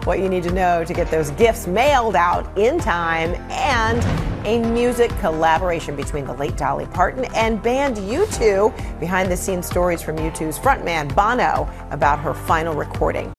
what you need to know to get those gifts mailed out in time, and a music collaboration between the late Dolly Parton and band U2. Behind the scenes stories from U2's frontman Bono about her final recording.